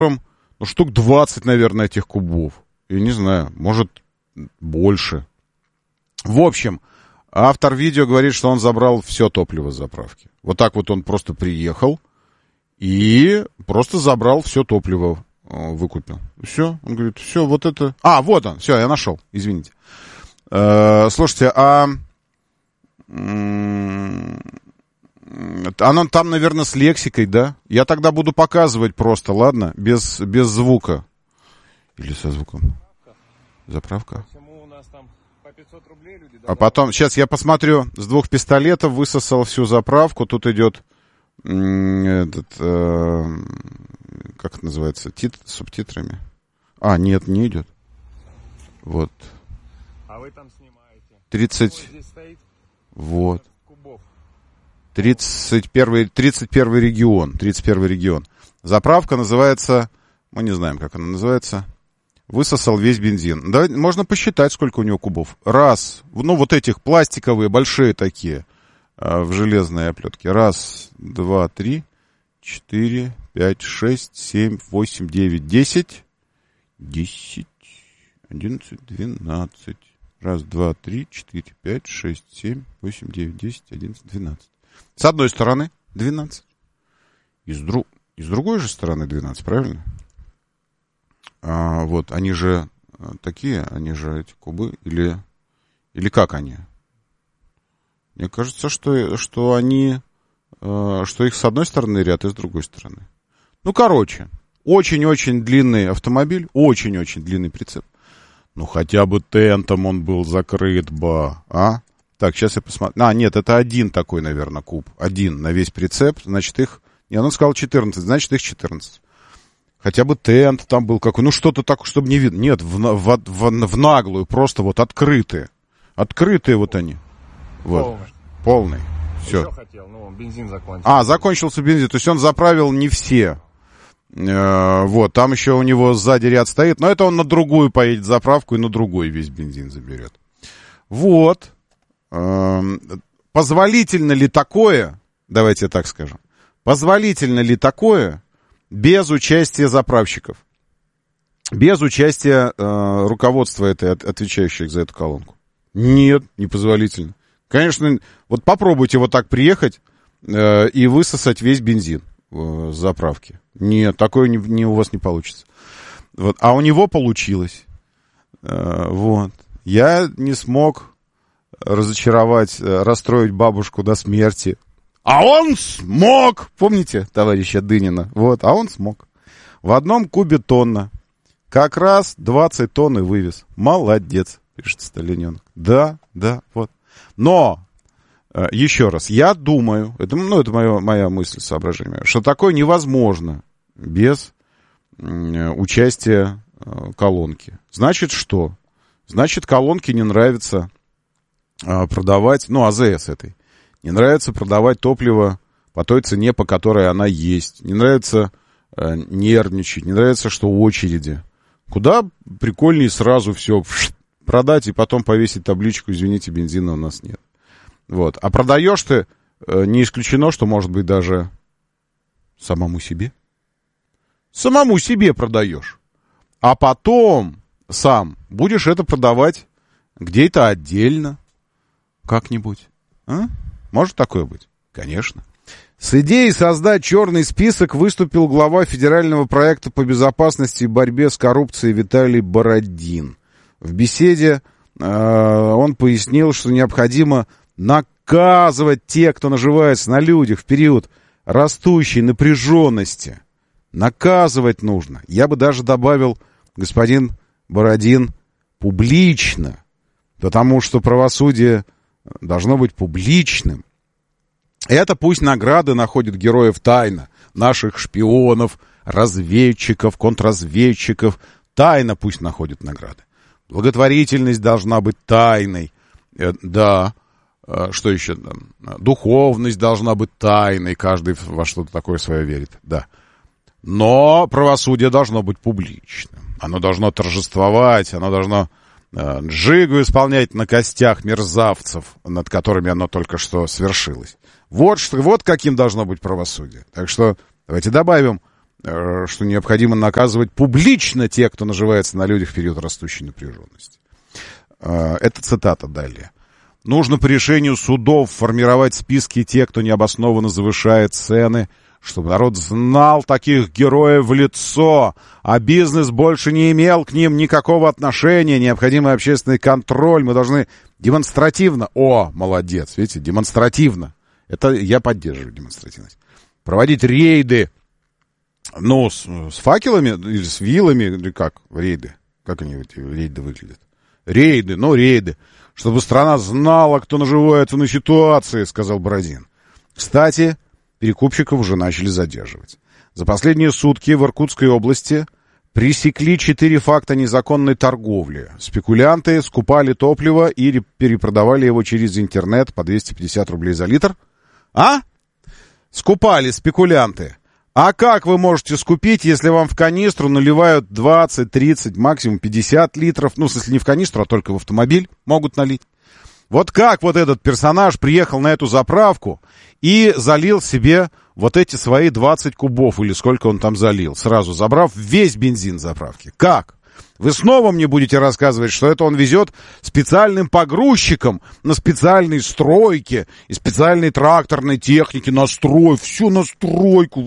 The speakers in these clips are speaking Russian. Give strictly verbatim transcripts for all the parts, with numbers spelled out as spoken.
ну, штук двадцать, наверное, этих кубов. Я не знаю, может, больше. В общем, автор видео говорит, что он забрал все топливо с заправки. Вот так вот он просто приехал и просто забрал все топливо, выкупил. Все, он говорит, все, вот это... А, вот он, все, я нашел, извините. Э, слушайте, а... Оно там, наверное, с лексикой, да? Я тогда буду показывать просто, ладно? Без, без звука. Или со звуком? Заправка. Почему у нас там по пятьсот рублей люди добавляют? А потом, сейчас я посмотрю, с двух пистолетов высосал всю заправку. Тут идет, этот, э, как это называется, Тит, с субтитрами. А, нет, не идет. Вот. А вы там снимаете. тридцать. Вот здесь стоит. Вот. Кубов. тридцать первый, тридцать первый регион. тридцать первый регион. Заправка называется, мы не знаем, как она называется. Высосал весь бензин. Да, можно посчитать, сколько у него кубов. Раз. Ну, вот этих пластиковые, большие такие, э, в железной оплетке. Раз, два, три, четыре, пять, шесть, семь, восемь, девять, десять. Десять, одиннадцать, двенадцать. Раз, два, три, четыре, пять, шесть, семь, восемь, девять, десять, одиннадцать, двенадцать. С одной стороны двенадцать. И с, дру... и с другой же стороны двенадцать, правильно? А, вот, они же такие, они же эти кубы, или, или как они? Мне кажется, что, что они, что их с одной стороны ряд, и с другой стороны. Ну, короче, очень-очень длинный автомобиль, очень-очень длинный прицеп. Ну, хотя бы тентом он был закрыт бы, а? Так, сейчас я посмотрю. А, нет, это один такой, наверное, куб. Один на весь прицеп, значит, их... Не, он сказал четырнадцать, значит, их четырнадцать. Хотя бы тент там был какой, ну что-то такое, чтобы не видно. Нет, в, в, в, в наглую, просто вот открытые. Открытые вот они. Вот. Полный. Полный. Все. Еще хотел, ну, бензин закончился. А, закончился бензин. То есть он заправил не все. Э, вот, там еще у него сзади ряд стоит. Но это он на другую поедет заправку и на другой весь бензин заберет. Вот. Э, позволительно ли такое, давайте так скажем, позволительно ли такое... без участия заправщиков, без участия э, руководства этой, от, отвечающих за эту колонку? Нет, непозволительно. Конечно, вот попробуйте вот так приехать э, и высосать весь бензин э, с заправки. Нет, такое не, не, у вас не получится. Вот. А у него получилось. Э, вот. Я не смог разочаровать, расстроить бабушку до смерти. А он смог! Помните товарища Дынина? Вот, а он смог. В одном кубе тонна. Как раз двадцать тонн и вывез. Молодец, пишет Сталиненок. Да, да, вот. Но, э, еще раз, я думаю, это, ну, это моя, моя мысль, соображение, что такое невозможно без э, участия э, колонки. Значит, что? Значит, колонке не нравится э, продавать, ну, АЗС этой. Не нравится продавать топливо по той цене, по которой она есть. Не нравится э, нервничать, не нравится, что очереди. Куда прикольнее сразу все продать и потом повесить табличку, извините, бензина у нас нет. Вот. А продаешь ты, э, не исключено, что, может быть, даже самому себе. Самому себе продаешь. А потом сам будешь это продавать где-то отдельно. Как-нибудь. А? Может такое быть? Конечно. С идеей создать черный список выступил глава федерального проекта по безопасности и борьбе с коррупцией Виталий Бородин. В беседе э, он пояснил, что необходимо наказывать тех, кто наживается на людях в период растущей напряженности. Наказывать нужно. Я бы даже добавил, господин Бородин, публично. Потому что правосудие должно быть публичным. Это пусть награды находят героев тайно, наших шпионов, разведчиков, контрразведчиков. Тайно пусть находят награды. Благотворительность должна быть тайной. Э, да, э, что еще? Духовность должна быть тайной. Каждый во что-то такое свое верит. Да. Но правосудие должно быть публичным. Оно должно торжествовать, оно должно... джигу исполнять на костях мерзавцев, над которыми оно только что свершилось. Вот, что, вот каким должно быть правосудие. Так что давайте добавим что необходимо наказывать публично тех, кто наживается на людях в период растущей напряженности. Это цитата далее. Нужно по решению судов формировать списки тех, кто необоснованно завышает цены, чтобы народ знал таких героев в лицо, а бизнес больше не имел к ним никакого отношения. Необходимый общественный контроль. Мы должны демонстративно... О, молодец, видите, демонстративно. Это я поддерживаю демонстративность. Проводить рейды, ну, с, с факелами или с вилами, или как, рейды. Как они, эти рейды выглядят? Рейды, ну, рейды. Чтобы страна знала, кто наживается на ситуации, сказал Бородин. Кстати, перекупщиков уже начали задерживать. За последние сутки в Иркутской области пресекли четыре факта незаконной торговли. Спекулянты скупали топливо и перепродавали его через интернет по двести пятьдесят рублей за литр. А? Скупали спекулянты. А как вы можете скупить, если вам в канистру наливают двадцать, тридцать, максимум пятьдесят литров? Ну, в смысле, не в канистру, а только в автомобиль могут налить. Вот как вот этот персонаж приехал на эту заправку и залил себе вот эти свои двадцать кубов, или сколько он там залил, сразу забрав весь бензин заправки. Как? Вы снова мне будете рассказывать, что это он везет специальным погрузчиком на специальной стройке и специальной тракторной технике на строй, всю на стройку,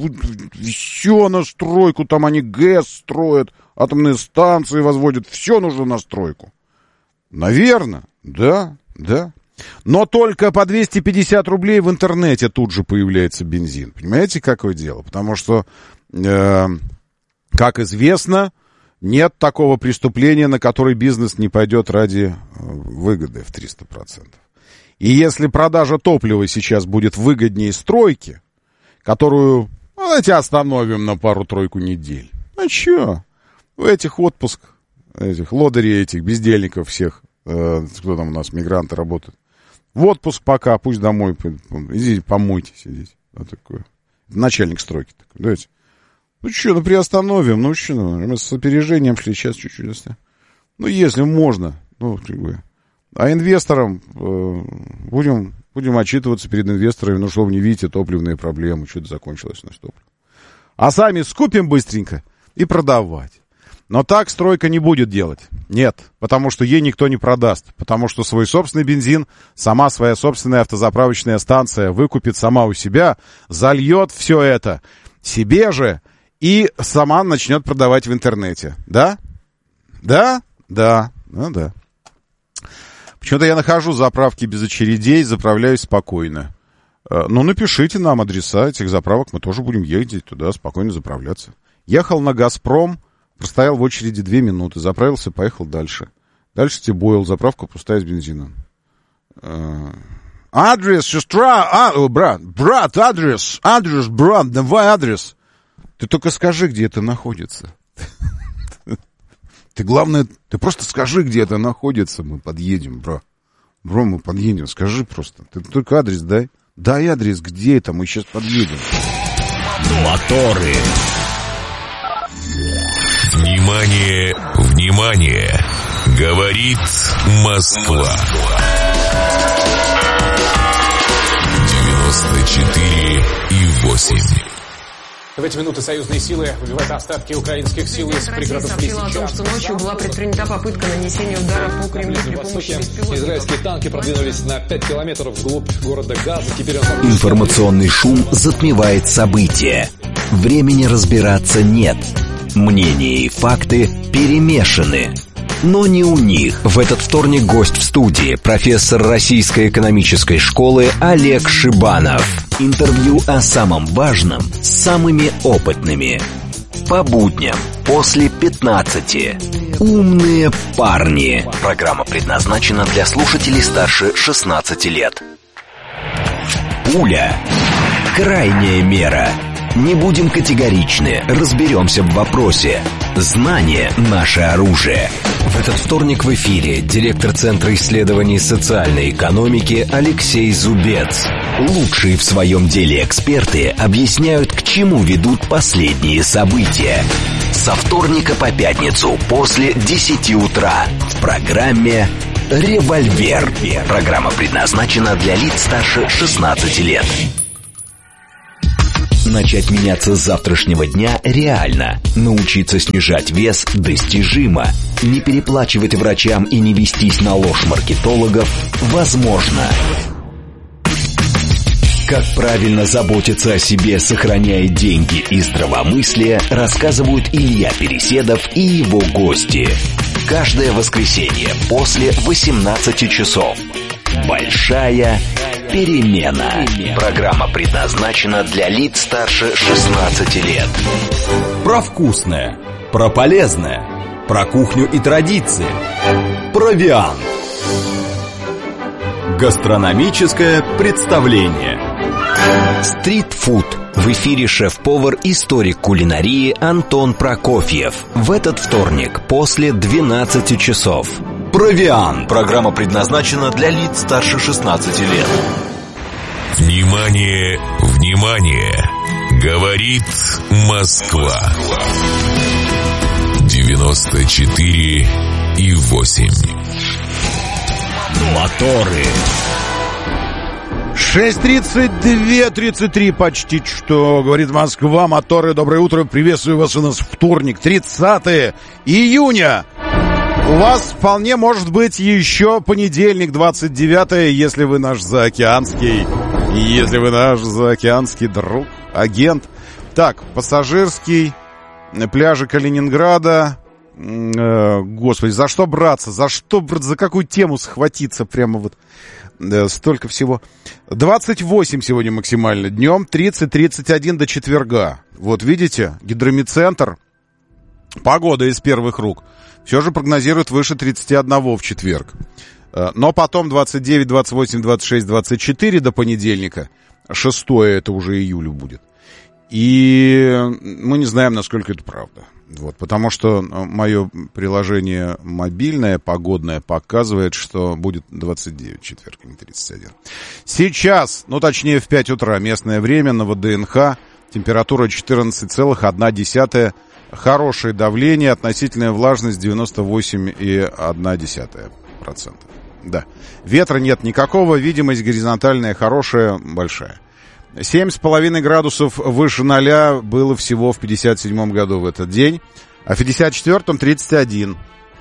все на стройку, там они ГЭС строят, атомные станции возводят, все нужно на стройку. Наверное, да, да. Но только по двести пятьдесят рублей в интернете тут же появляется бензин. Понимаете, какое дело? Потому что, э, как известно, нет такого преступления, на которое бизнес не пойдет ради выгоды в триста процентов. И если продажа топлива сейчас будет выгоднее стройки, которую, ну, давайте остановим на пару-тройку недель. Ну, чё? В этих отпуск, этих лодырей, этих бездельников всех, э, кто там у нас, мигранты работают, в отпуск пока, пусть домой, идите, помойтесь, идите. Вот такое. Начальник стройки такой, давайте. Ну что, ну приостановим, ну что, ну, мы с опережением шли, сейчас чуть-чуть оставим. Ну, если можно, ну, как бы. А инвесторам э, будем, будем отчитываться перед инвесторами, ну что вы не видите, топливные проблемы, что-то закончилось у нас топливо. А сами скупим быстренько и продавать. Но так стройка не будет делать. Нет, потому что ей никто не продаст. Потому что свой собственный бензин, сама своя собственная автозаправочная станция выкупит сама у себя, зальет все это себе же и сама начнет продавать в интернете. Да? Да? Да. Ну да. Почему-то я нахожу заправки без очередей, заправляюсь спокойно. Ну, напишите нам адреса этих заправок, мы тоже будем ездить туда, спокойно заправляться. Ехал на «Газпром», простоял в очереди две минуты, заправился, поехал дальше. Дальше Тибойл, заправка пустая с бензином. Адрес, сестра, а, брат, брат, адрес, адрес, брат, давай адрес. Ты только скажи, где это находится. Ты, главное, ты просто скажи, где это находится, мы подъедем, бро. Бро, мы подъедем, скажи просто. Ты только адрес дай. Дай адрес, где это, мы сейчас подъедем. Моторы. Внимание, внимание. Говорит Москва. девяносто четыре и восемь. В эти минуты союзные силы выбивают остатки украинских сил из пригородов Лисичанска. Сообщила о том, что ночью была предпринята попытка нанесения удара по Кремлю при помощи беспилотников. Израильские танки продвинулись на пять километров вглубь города Газа. Теперь он... Информационный шум затмевает события. Времени разбираться нет. Мнения и факты перемешаны. Но не у них. В этот вторник гость в студии, профессор Российской экономической школы Олег Шибанов. Интервью о самом важном с самыми опытными. По будням после пятнадцати. Умные парни. Программа предназначена для слушателей старше шестнадцати лет. Пуля. Крайняя мера. Не будем категоричны, разберемся в вопросе. Знание – наше оружие. В этот вторник в эфире директор Центра исследований социальной экономики Алексей Зубец. Лучшие в своем деле эксперты объясняют, к чему ведут последние события. Со вторника по пятницу после десяти утра в программе «Револьвер». Программа предназначена для лиц старше шестнадцати лет. Начать меняться с завтрашнего дня реально. Научиться снижать вес достижимо. Не переплачивать врачам и не вестись на ложь маркетологов возможно. Как правильно заботиться о себе, сохраняя деньги и здравомыслие, рассказывают Илья Переседов и его гости. Каждое воскресенье после восемнадцати часов. Большая перемена. Программа предназначена для лиц старше шестнадцати лет. Про вкусное, про полезное, про кухню и традиции. Провиант. Гастрономическое представление. Стритфуд. В эфире шеф-повар, историк кулинарии Антон Прокофьев. В этот вторник после двенадцати часов. Провиант. Программа предназначена для лиц старше шестнадцати лет. Внимание, внимание! Говорит Москва. девяносто четыре и восемь. Моторы. шесть тридцать два тридцать три почти что. Говорит Москва. Моторы. Доброе утро. Приветствую вас. У нас вторник, тридцатое июня. У вас вполне может быть еще понедельник, двадцать девятое, если вы наш заокеанский, если вы наш заокеанский друг, агент. Так, пассажирский, пляжи Калининграда. Э, господи, за что браться? За что, за какую тему схватиться? Прямо вот э, столько всего. двадцать восемь сегодня максимально днем, тридцать тридцать один до четверга. Вот видите, гидромедцентр, погода из первых рук. Все же прогнозируют выше тридцати одного в четверг. Но потом двадцать девять, двадцать восемь, двадцать шесть, двадцать четыре до понедельника. Шестое это уже июля будет. И мы не знаем, насколько это правда. Вот, потому что мое приложение мобильное, погодное, показывает, что будет двадцать девять в четверг, а не тридцать один. Сейчас, ну точнее в пять утра местное время на ВДНХ, температура четырнадцать целых одна десятая. Хорошее давление, относительная влажность девяносто восемь целых одна десятая процента. Да. Ветра нет никакого, видимость горизонтальная хорошая, большая. семь с половиной градусов выше ноля было всего в пятьдесят седьмом году в этот день, а в пятьдесят четвёртом тридцать один.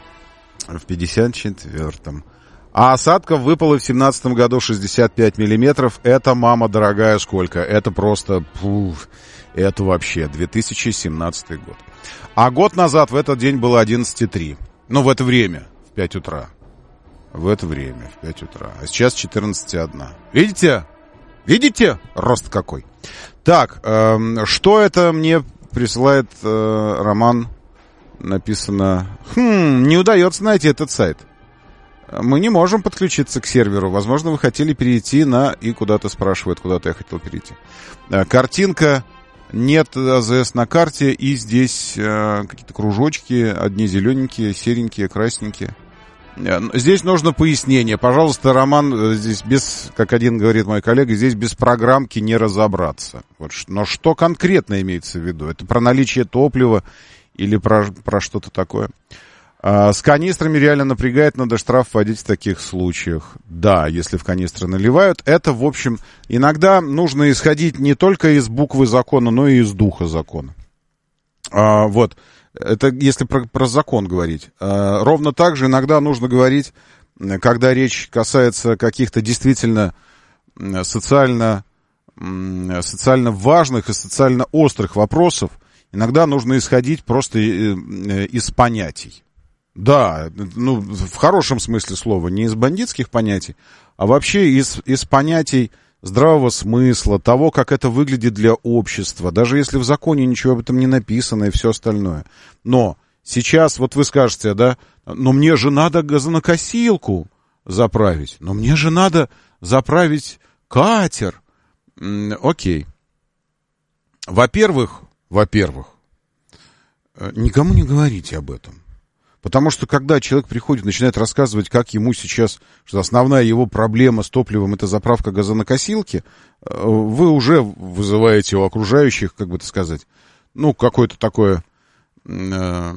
В пятьдесят четвёртом. А осадков выпало в семнадцатом году шестьдесят пять миллиметров. Это, мама дорогая, сколько? Это просто... Пуф, это вообще две тысячи семнадцатый год. А год назад в этот день было одиннадцать целых три. Ну, в это время, в пять утра. В это время, в пять утра. А сейчас четырнадцать целых одна. Видите? Видите? Рост какой. Так, э, что это мне присылает э, Роман? Написано... Хм, не удается найти этот сайт. Мы не можем подключиться к серверу. Возможно, вы хотели перейти на... И куда-то спрашивают, куда-то я хотел перейти. Э, картинка... Нет АЗС на карте, и здесь э, какие-то кружочки, одни зелененькие, серенькие, красненькие. Здесь нужно пояснение. Пожалуйста, Роман, здесь без, как один говорит мой коллега, здесь без программки не разобраться. Вот, но что конкретно имеется в виду? Это про наличие топлива или про, про что-то такое? А, с канистрами реально напрягает, надо штраф вводить в таких случаях. Да, если в канистры наливают. Это, в общем, иногда нужно исходить не только из буквы закона, но и из духа закона. А, вот. Это если про, про закон говорить. А, ровно так же иногда нужно говорить, когда речь касается каких-то действительно социально, социально важных и социально острых вопросов, иногда нужно исходить просто из понятий. Да, ну, в хорошем смысле слова, не из бандитских понятий, а вообще из, из понятий здравого смысла, того, как это выглядит для общества, даже если в законе ничего об этом не написано и все остальное. Но сейчас, вот вы скажете, да, но мне же надо газонокосилку заправить, но мне же надо заправить катер. М-м, окей. Во-первых, во-первых, никому не говорите об этом. Потому что, когда человек приходит, начинает рассказывать, как ему сейчас, что основная его проблема с топливом — это заправка газонокосилки, вы уже вызываете у окружающих, как бы это сказать, ну, какое-то такое э,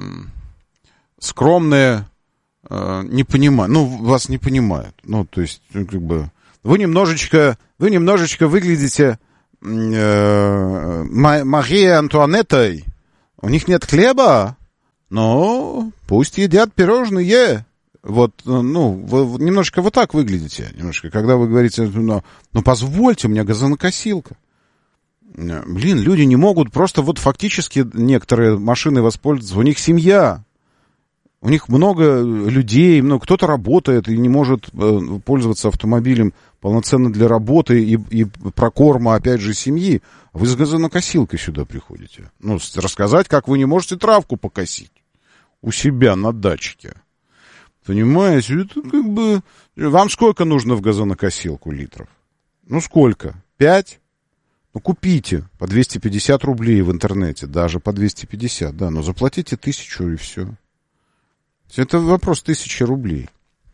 скромное э, непонимание. Ну, вас не понимают. Ну, то есть, как бы, вы немножечко, вы немножечко выглядите э, Мария Антуанеттой, у них нет хлеба, но пусть едят пирожные. Вот, ну, вы немножко вот так выглядите, немножко, когда вы говорите, ну, ну позвольте, у меня газонокосилка. Блин, люди не могут просто вот фактически некоторые машины воспользоваться, у них семья. У них много людей, много, кто-то работает и не может э, пользоваться автомобилем полноценно для работы и, и прокорма, опять же, семьи. Вы с газонокосилкой сюда приходите. Ну, рассказать, как вы не можете травку покосить у себя на дачке. Понимаете, это как бы... Вам сколько нужно в газонокосилку литров? Ну, сколько? Пять? Ну, купите по двести пятьдесят рублей в интернете, даже по двести пятьдесят, да, но заплатите тысячу и все. Это вопрос тысячи рублей.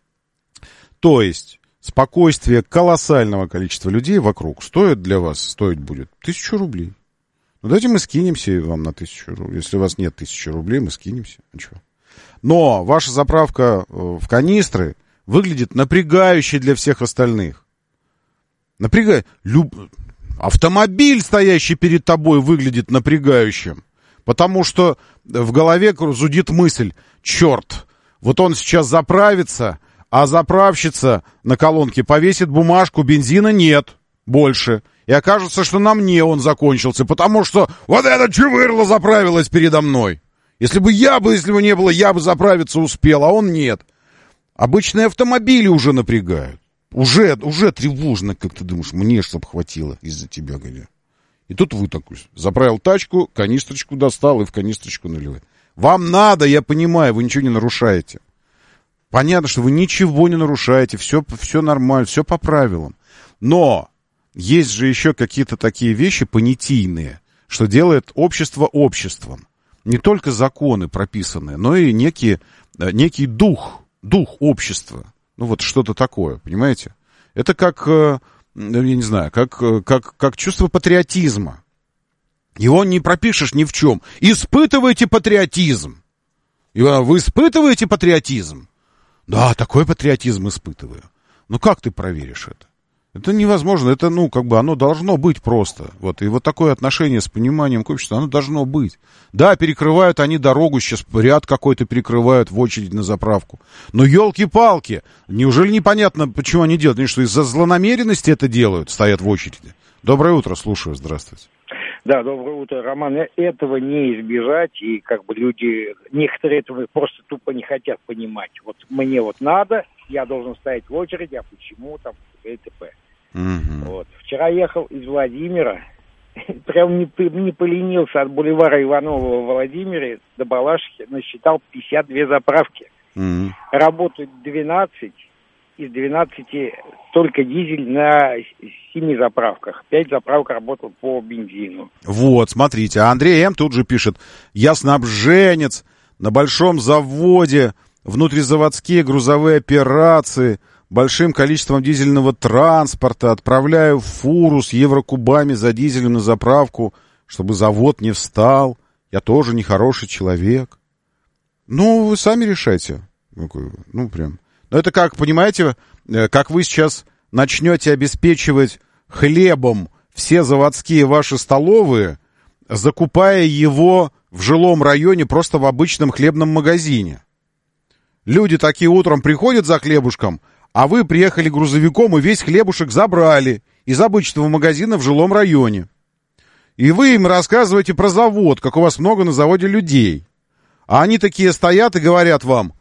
То есть спокойствие колоссального количества людей вокруг стоит для вас, стоить будет тысячу рублей. Ну, давайте мы скинемся вам на тысячу рублей. Если у вас нет тысячи рублей, мы скинемся. А что? Но ваша заправка в канистры выглядит напрягающей для всех остальных. Напрягай. Люб... Автомобиль, стоящий перед тобой, выглядит напрягающим. Потому что в голове зудит мысль: черт, вот он сейчас заправится, а заправщица на колонке повесит бумажку, бензина нет больше. И окажется, что на мне он закончился, потому что вот эта чувырла заправилась передо мной. Если бы я бы, если бы не было, я бы заправиться успел, а он нет. Обычные автомобили уже напрягают. Уже, уже тревожно, как ты думаешь, мне чтоб хватило из-за тебя, говоря. И тут вы такой заправил тачку, канистрочку достал и в канистрочку наливает. Вам надо, я понимаю, вы ничего не нарушаете. Понятно, что вы ничего не нарушаете, все, все нормально, все по правилам. Но есть же еще какие-то такие вещи понятийные, что делает общество обществом. Не только законы прописанные, но и некий, некий дух, дух общества. Ну вот что-то такое, понимаете? Это как, я не знаю, как, как, как чувство патриотизма. Его не пропишешь ни в чем. Испытывайте патриотизм. Вы испытываете патриотизм? Да, такой патриотизм испытываю. Ну как ты проверишь это? Это невозможно, это, ну, как бы оно должно быть просто. Вот, и вот такое отношение с пониманием к обществу, оно должно быть. Да, перекрывают они дорогу, сейчас ряд какой-то перекрывают в очередь на заправку. Но елки-палки, неужели непонятно, почему они делают? Они что, из-за злонамеренности это делают, стоят в очереди? Доброе утро, слушаю, здравствуйте. Да, доброе утро, Роман. Этого не избежать, и как бы люди, некоторые этого просто тупо не хотят понимать. Вот мне вот надо, я должен стоять в очереди, а почему там и т.п. Угу. Вот. Вчера ехал из Владимира, прям не, не поленился от бульвара Иванова в Владимире до Балашихи, насчитал пятьдесят две заправки. Угу. Работают двенадцать, из двенадцати только дизель на семи заправках. пять заправок работал по бензину. Вот, смотрите, Андрей М. тут же пишет: я снабженец на большом заводе, внутризаводские грузовые операции, большим количеством дизельного транспорта, отправляю фуру с еврокубами за дизелем на заправку, чтобы завод не встал. Я тоже нехороший человек. Ну, вы сами решайте. Ну, прям. Но это как, понимаете, как вы сейчас начнете обеспечивать хлебом все заводские ваши столовые, закупая его в жилом районе просто в обычном хлебном магазине. Люди такие утром приходят за хлебушком, а вы приехали грузовиком и весь хлебушек забрали из обычного магазина в жилом районе. И вы им рассказываете про завод, как у вас много на заводе людей. А они такие стоят и говорят вам: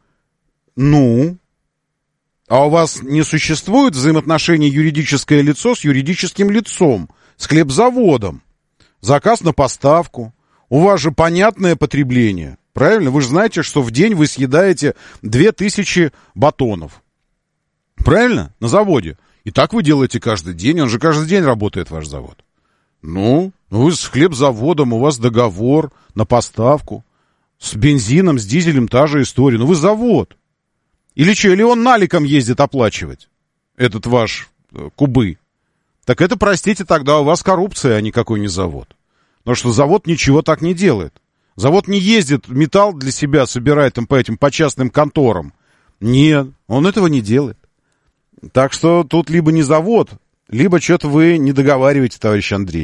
ну, а у вас не существует взаимоотношений юридическое лицо с юридическим лицом, с хлебзаводом? Заказ на поставку. У вас же понятное потребление. Правильно? Вы же знаете, что в день вы съедаете две тысячи батонов. Правильно? На заводе. И так вы делаете каждый день. Он же каждый день работает, ваш завод. Ну, вы с хлебзаводом, у вас договор на поставку. С бензином, с дизелем та же история. Ну, вы завод. Или что, или он наликом ездит оплачивать, этот ваш э, кубы. Так это, простите, тогда у вас коррупция, а никакой не завод. Потому что завод ничего так не делает. Завод не ездит, металл для себя собирает там по этим, по частным конторам. Нет, он этого не делает. Так что тут либо не завод, либо что-то вы не договариваете, товарищ Андрей.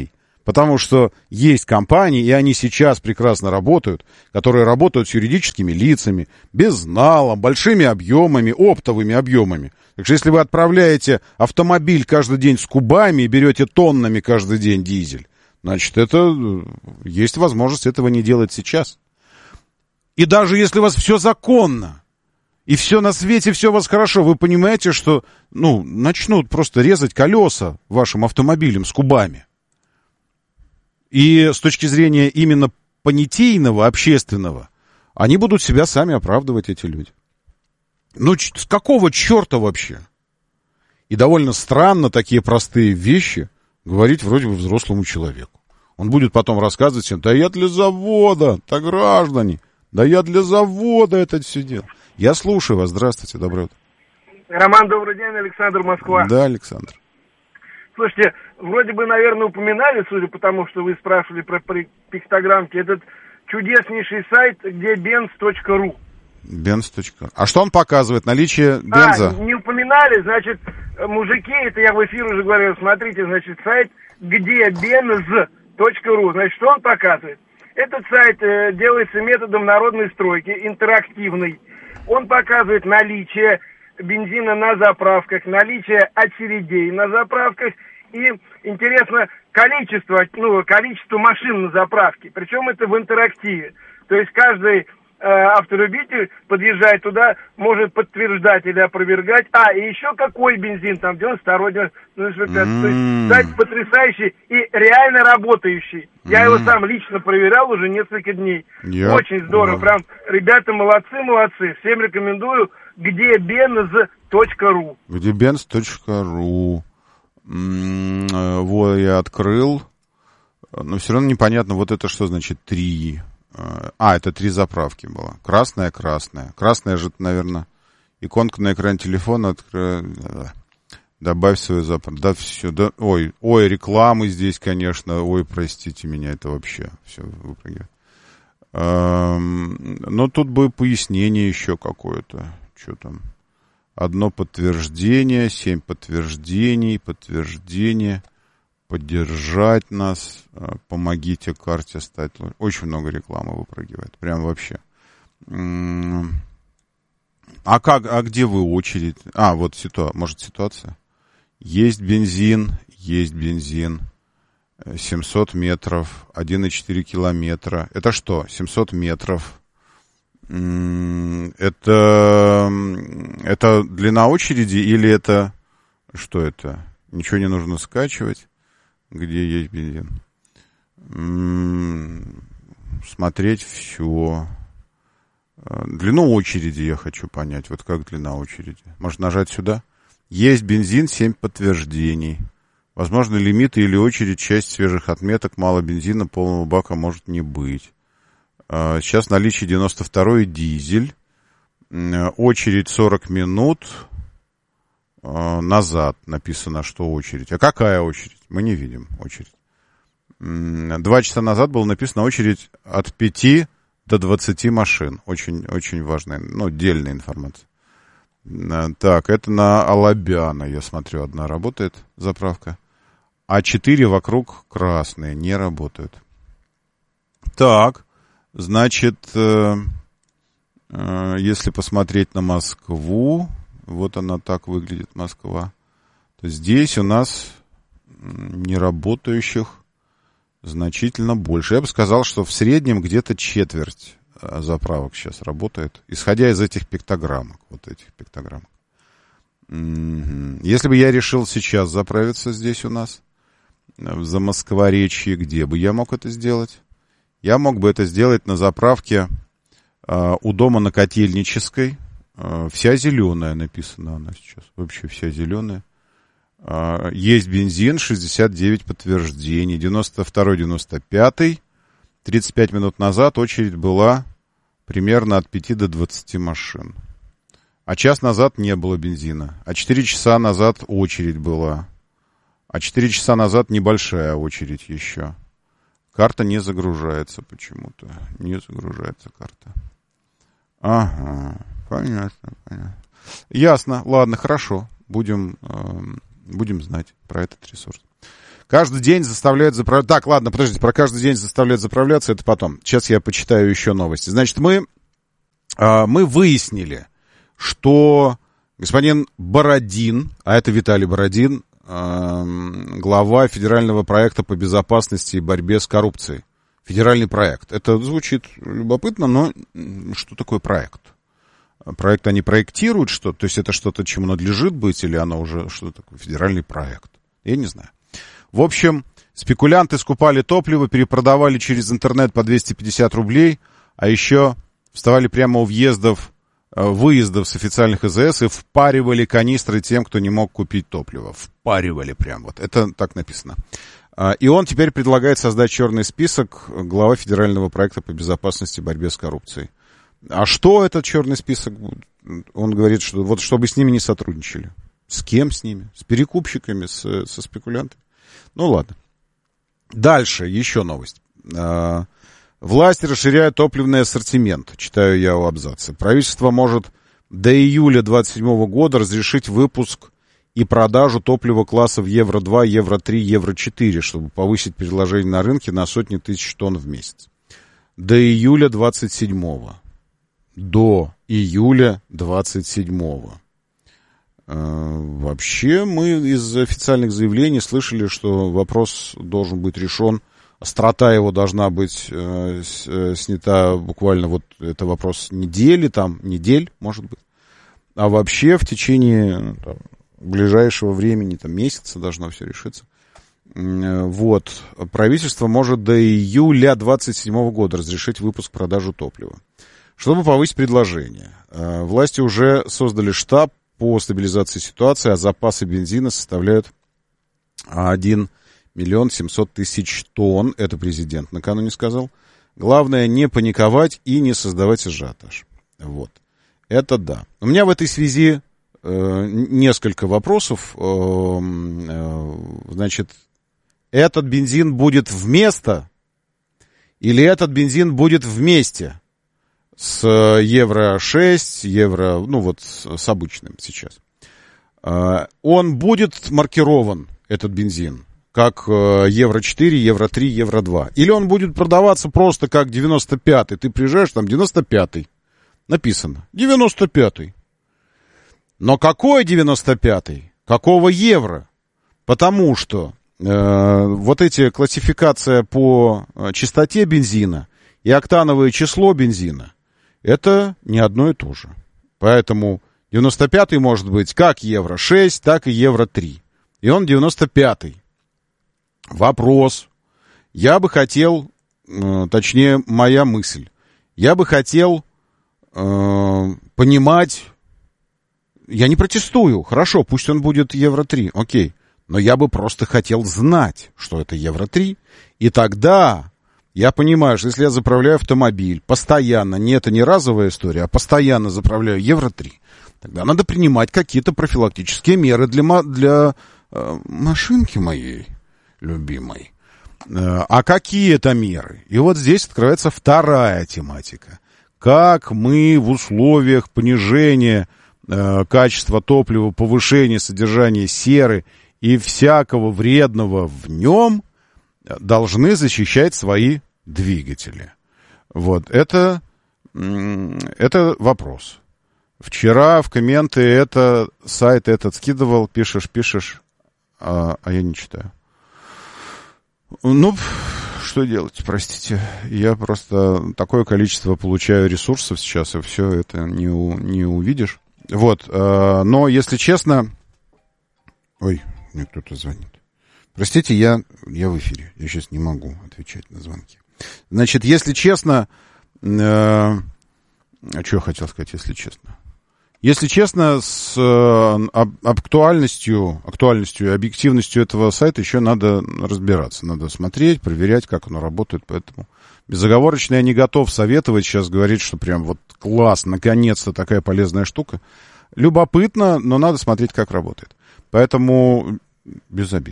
Потому что есть компании, и они сейчас прекрасно работают, которые работают с юридическими лицами, безналом, большими объемами, оптовыми объемами. Так что если вы отправляете автомобиль каждый день с кубами и берете тоннами каждый день дизель, значит, это есть возможность этого не делать сейчас. И даже если у вас все законно, и все на свете, все у вас хорошо, вы понимаете, что, ну, начнут просто резать колеса вашим автомобилем с кубами. И с точки зрения именно понятийного, общественного, они будут себя сами оправдывать, эти люди. Ну, ч- с какого черта вообще? И довольно странно такие простые вещи говорить вроде бы взрослому человеку. Он будет потом рассказывать всем: да я для завода, да граждане, да я для завода это все делал. Я слушаю вас, здравствуйте, доброе утро. Роман, добрый день, Александр, Москва. Да, Александр. Слушайте, вроде бы, наверное, упоминали, судя по тому, что вы спрашивали про пиктограммки, этот чудеснейший сайт, где бенз точка ру. Бенз. А что он показывает? Наличие бенза? А, не упоминали, значит, мужики, это я в эфир уже говорил, смотрите, значит, сайт, где бенз точка ру. Значит, что он показывает? Этот сайт э, делается методом народной стройки, интерактивный. Он показывает наличие бензина на заправках, наличие очередей на заправках и, интересно, количество, ну, количество машин на заправке. Причем это в интерактиве. То есть каждый э, автолюбитель, подъезжая туда, может подтверждать или опровергать. А, и еще какой бензин, там, девяносто второй, девяносто пятый. Mm-hmm. То есть сайт потрясающий и реально работающий. Mm-hmm. Я его сам лично проверял уже несколько дней. Yeah. Очень здорово. Yeah. Прям ребята молодцы, молодцы. Всем рекомендую. Где бенз точка ру. Где бенз точка ру. Вот я открыл. Но все равно непонятно, вот это что значит три. А, это три заправки было. Красная, красная. Красная же, наверное, иконка на экране телефона. Откры... Добавь свою заправку. Да все. Да... Ой, ой, рекламы здесь, конечно. Ой, простите меня, это вообще все выпрыгивает. Но тут бы пояснение еще какое-то. Что там? Одно подтверждение, семь подтверждений, подтверждение, поддержать нас, помогите карте стать лучше. Очень много рекламы выпрыгивает, прям вообще. А как, а где вы очередь? А, вот ситуация, может ситуация? Есть бензин, есть бензин, семьсот метров, один и четыре километра. Это что, семьсот метров? Это, это длина очереди или это... Что это? Ничего не нужно скачивать. Где есть бензин? Смотреть все. Длину очереди я хочу понять. Вот как длина очереди? Может нажать сюда? Есть бензин, семь подтверждений. Возможно, лимиты или очередь, часть свежих отметок, мало бензина, полного бака может не быть. Сейчас наличие девяносто второй дизель. Очередь сорок минут. Назад написано, что очередь. А какая очередь? Мы не видим очередь. Два часа назад было написано очередь от пяти до двадцати машин. Очень, очень важная, ну, дельная информация. Так, это на Алабяна, я смотрю, одна работает заправка. А четыре вокруг красные, не работают. Так. Значит, э, э, если посмотреть на Москву, вот она так выглядит, Москва, то здесь у нас неработающих значительно больше. Я бы сказал, что в среднем где-то четверть заправок сейчас работает, исходя из этих пиктограммок, вот этих пиктограммок. Mm-hmm. Если бы я решил сейчас заправиться здесь у нас, в Замоскворечье, где бы я мог это сделать? Я мог бы это сделать на заправке э, у дома на Котельнической. Э, вся зеленая написана она сейчас. Вообще вся зеленая. Э, есть бензин, шестьдесят девять подтверждений. девяносто второй, девяносто пятый. тридцать пять минут назад очередь была примерно от пяти до двадцати машин. А час назад не было бензина. А четыре часа назад очередь была. А четыре часа назад небольшая очередь еще. Карта не загружается почему-то. Не загружается карта. Ага, понятно, понятно. Ясно, ладно, хорошо. Будем, э, будем знать про этот ресурс. Каждый день заставляют заправляться. Так, ладно, подождите, про каждый день заставляют заправляться, это потом. Сейчас я почитаю еще новости. Значит, мы, мы выяснили, что господин Бородин, а это Виталий Бородин, глава федерального проекта по безопасности и борьбе с коррупцией. Федеральный проект. Это звучит любопытно, но что такое проект? Проект они проектируют что-то, то есть это что-то, чему надлежит быть, или оно уже что такое? Федеральный проект. Я не знаю. В общем, спекулянты скупали топливо, перепродавали через интернет по двести пятьдесят рублей, а еще вставали прямо у въездов, выездов с официальных ЭЗС и впаривали канистры тем, кто не мог купить топливо. Впаривали прям вот. Это так написано. И он теперь предлагает создать черный список, глава федерального проекта по безопасности и борьбе с коррупцией. А что этот черный список? Он говорит, что вот чтобы с ними не сотрудничали. С кем с ними? С перекупщиками, с, со спекулянтами? Ну ладно. Дальше еще новость. Власти расширяют топливный ассортимент. Читаю я у абзаца. Правительство может до июля двадцать седьмого года разрешить выпуск и продажу топлива классов евро два, евро три, евро четыре, чтобы повысить предложение на рынке на сотни тысяч тонн в месяц. До июля двадцать седьмого. До июля двадцать седьмого. Вообще мы из официальных заявлений слышали, что вопрос должен быть решен, острота его должна быть э, снята буквально, вот это вопрос недели, там, недель, может быть. А вообще в течение там, ближайшего времени, там, месяца должно все решиться. Вот. Правительство может до июля двадцать седьмого года разрешить выпуск, продажу топлива. Чтобы повысить предложение, власти уже создали штаб по стабилизации ситуации, а запасы бензина составляют один миллион семьсот тысяч тонн. Это президент накануне сказал. Главное не паниковать и не создавать ажиотаж. Вот. Это да. У меня в этой связи э, несколько вопросов. Э, э, значит, этот бензин будет вместо или этот бензин будет вместе с евро шесть, евро, ну вот с обычным сейчас. Э, он будет маркирован, этот бензин, как евро четыре, евро три, евро два. Или он будет продаваться просто как девяносто пятый. Ты приезжаешь, там девяносто пятый. Написано. девяносто пятый. Но какой девяносто пятый? Какого евро? Потому что э, вот эти классификация по частоте бензина и октановое число бензина, это не одно и то же. Поэтому девяносто пятый может быть как евро шесть, так и евро три. И он девяносто пятый. Вопрос. Я бы хотел, э, точнее, моя мысль. Я бы хотел э, понимать, я не протестую, хорошо, пусть он будет евро три, окей. Но я бы просто хотел знать, что это евро три. И тогда я понимаю, что если я заправляю автомобиль постоянно, не это не разовая история, а постоянно заправляю евро три, тогда надо принимать какие-то профилактические меры для, для э, машинки моей любимой. А какие это меры? И вот здесь открывается вторая тематика. Как мы в условиях понижения э, качества топлива, повышения содержания серы и всякого вредного в нем должны защищать свои двигатели. Вот, это, это вопрос. Вчера в комменты это сайт этот скидывал, пишешь, пишешь, а, а я не читаю. Ну, что делать, простите. Я просто такое количество получаю ресурсов сейчас, и все это не, у, не увидишь. Вот, э, но если честно... Ой, мне кто-то звонит. Простите, я, я в эфире, я сейчас не могу отвечать на звонки. Значит, если честно... Э, а что я хотел сказать, если честно? Если честно, с э, актуальностью, актуальностью и объективностью этого сайта еще надо разбираться. Надо смотреть, проверять, как оно работает. Поэтому безоговорочно я не готов советовать сейчас, говорить, что прям вот класс, наконец-то такая полезная штука. Любопытно, но надо смотреть, как работает. Поэтому без обид.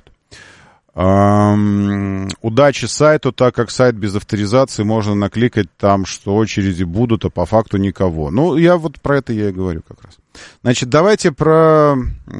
Эм, удачи сайту, так как сайт без авторизации, можно накликать там, что очереди будут, а по факту никого. Ну, я вот про это я и говорю как раз. Значит, давайте про,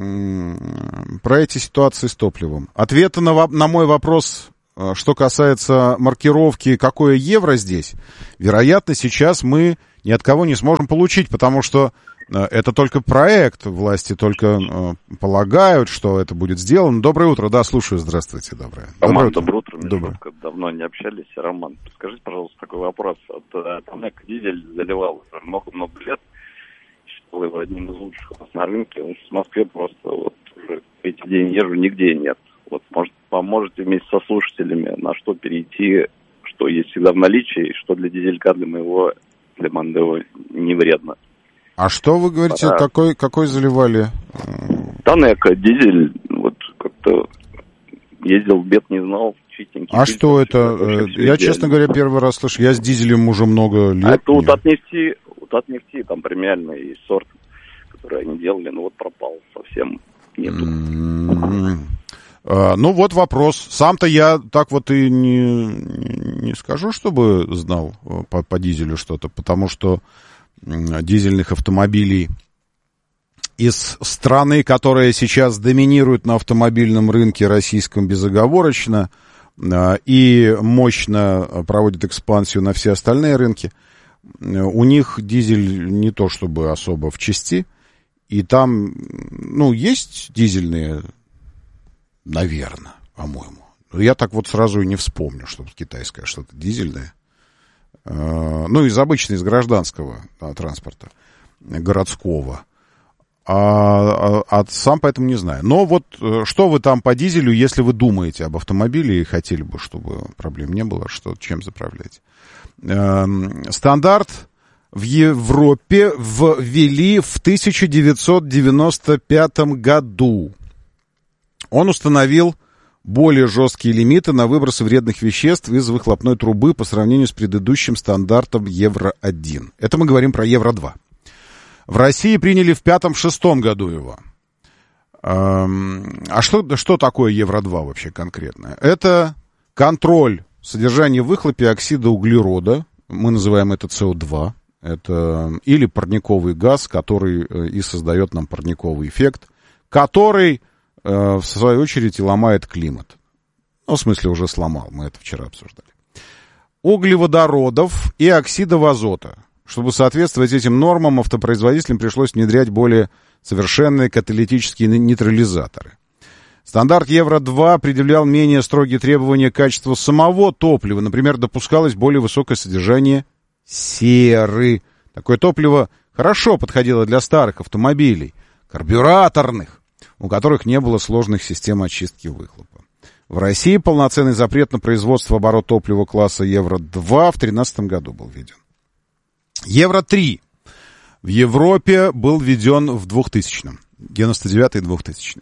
про эти ситуации с топливом. Ответа на, на мой вопрос, что касается маркировки, какое евро здесь, вероятно, сейчас мы ни от кого не сможем получить, потому что это только проект, власти только полагают, что это будет сделано. Доброе утро, да, слушаю, здравствуйте, доброе. Роман, доброе утро. Доброе. Давно не общались. Роман, скажите, пожалуйста, такой вопрос. Вот Тонек дизель заливал много-много лет, считал его одним из лучших у нас на рынке. В Москве просто вот уже эти день езжу, нигде нет. Вот, может, поможете вместе со слушателями, на что перейти, что есть всегда в наличии, и что для дизелька, для моего, для Мондео не вредно. А что вы говорите, а, какой, какой заливали? Тонека, дизель, вот как-то ездил, бед не знал, чистенький. А что это? Я, честно говоря, первый раз слышу. Я с дизелем уже много лет. А это вот от нефти, вот от нефти, там премиальный сорт, который они делали, ну вот пропал совсем, нету. Mm-hmm. А, ну вот вопрос. Сам-то я так вот и не, не скажу, чтобы знал по, по дизелю что-то, потому что дизельных автомобилей из страны, которая сейчас доминирует на автомобильном рынке российском безоговорочно и мощно проводит экспансию на все остальные рынки, у них дизель не то чтобы особо в чести, и там, ну, есть дизельные, наверное, по-моему. Но я так вот сразу и не вспомню, что китайское что-то дизельное. Ну, из обычного, из гражданского да, транспорта, городского. А, а, а сам поэтому не знаю. Но вот что вы там по дизелю, если вы думаете об автомобиле и хотели бы, чтобы проблем не было, что, чем заправляете? Стандарт в Европе ввели в тысяча девятьсот девяносто пятом году. Он установил более жесткие лимиты на выбросы вредных веществ из выхлопной трубы по сравнению с предыдущим стандартом евро один. Это мы говорим про евро два. В России приняли в пятом-шестом году его. А что, что такое евро два вообще конкретно? Это контроль содержания в выхлопе оксида углерода, мы называем это С О два, это или парниковый газ, который и создает нам парниковый эффект, который в свою очередь и ломает климат. Ну, в смысле, уже сломал, мы это вчера обсуждали. Углеводородов и оксидов азота. Чтобы соответствовать этим нормам, автопроизводителям пришлось внедрять более совершенные каталитические нейтрализаторы. Стандарт евро два предъявлял менее строгие требования к качеству самого топлива. Например, допускалось более высокое содержание серы. Такое топливо хорошо подходило для старых автомобилей, карбюраторных, у которых не было сложных систем очистки выхлопа. В России полноценный запрет на производство оборот топлива класса евро два в две тысячи тринадцатом году был введен. евро три в Европе был введен в двухтысячном, девяносто девятый и двухтысячный.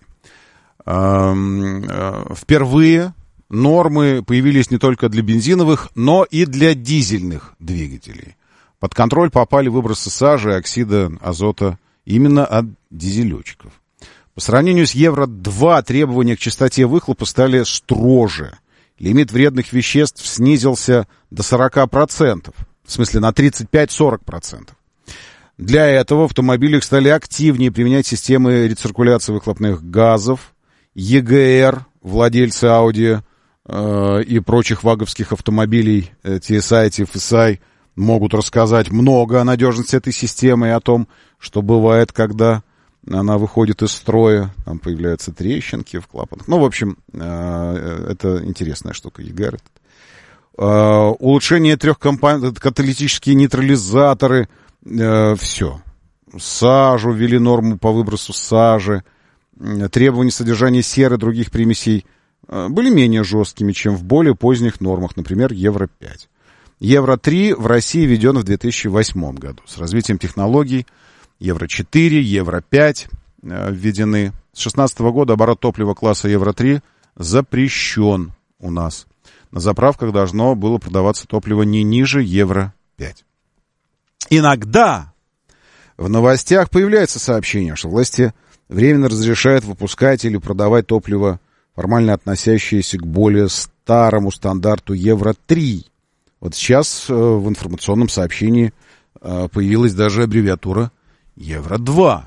Впервые нормы появились не только для бензиновых, но и для дизельных двигателей. Под контроль попали выбросы сажи и оксида азота именно от дизелечков. По сравнению с евро два требования к частоте выхлопа стали строже. Лимит вредных веществ снизился до сорок процентов. В смысле, на тридцать пять - сорок процентов. Для этого в автомобилях стали активнее применять системы рециркуляции выхлопных газов, Е Г Р, владельцы Audi э, и прочих ваговских автомобилей, э, Ти Эс Ай, Ти Эф Эс Ай, могут рассказать много о надежности этой системы и о том, что бывает, когда она выходит из строя, там появляются трещинки в клапанах. Ну, в общем, это интересная штука, Е Г Р. Улучшение трехкомпонентных, каталитические нейтрализаторы, все. Сажу, ввели норму по выбросу сажи, требования содержания серы и других примесей были менее жесткими, чем в более поздних нормах, например, евро пять. евро три в России введен в две тысячи восьмом году. С развитием технологий евро четыре, евро пять э, введены. С две тысячи шестнадцатого года оборот топлива класса евро три запрещен у нас. На заправках должно было продаваться топливо не ниже евро пять. Иногда в новостях появляется сообщение, что власти временно разрешают выпускать или продавать топливо, формально относящееся к более старому стандарту евро три. Вот сейчас э, в информационном сообщении э, появилась даже аббревиатура евро два.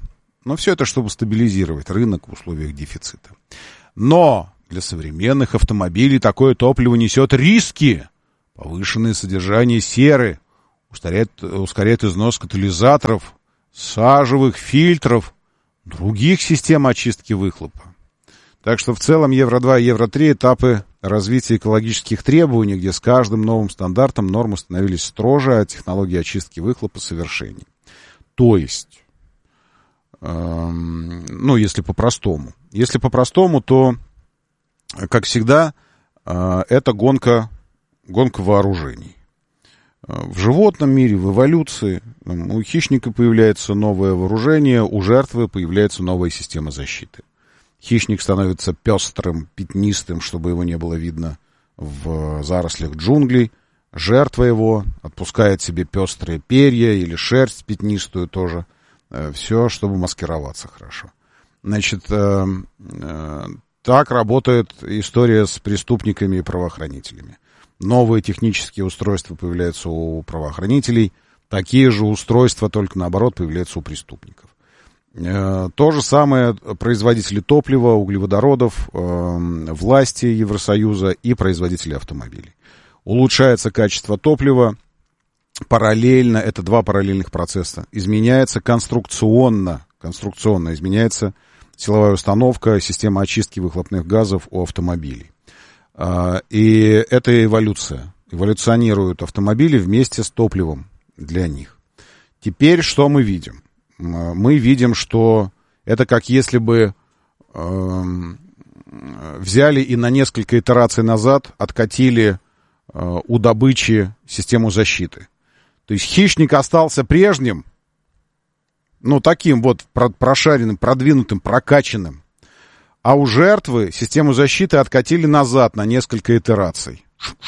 Но все это, чтобы стабилизировать рынок в условиях дефицита. Но для современных автомобилей такое топливо несет риски. Повышенное содержание серы, ускоряет, ускоряет износ катализаторов, сажевых фильтров, других систем очистки выхлопа. Так что в целом Евро-два и Евро-три этапы развития экологических требований, где с каждым новым стандартом нормы становились строже, а технологии очистки выхлопа совершенней. То есть, эм, ну, если по-простому. Если по-простому, то, как всегда, э, это гонка, гонка вооружений. В животном мире, в эволюции, у хищника появляется новое вооружение, у жертвы появляется новая система защиты. Хищник становится пестрым, пятнистым, чтобы его не было видно в зарослях джунглей. Жертва его отпускает себе пестрые перья или шерсть пятнистую тоже. Все, чтобы маскироваться хорошо. Значит, так работает история с преступниками и правоохранителями. Новые технические устройства появляются у правоохранителей. Такие же устройства, только наоборот, появляются у преступников. То же самое производители топлива, углеводородов, власти Евросоюза и производители автомобилей. Улучшается качество топлива. Параллельно, это два параллельных процесса. Изменяется конструкционно, конструкционно изменяется силовая установка, система очистки выхлопных газов у автомобилей. И это эволюция. Эволюционируют автомобили вместе с топливом для них. Теперь что мы видим? Мы видим, что это как если бы э, взяли и на несколько итераций назад откатили э, у добычи систему защиты. То есть хищник остался прежним, ну, таким вот прошаренным, продвинутым, прокачанным. А у жертвы систему защиты откатили назад на несколько итераций.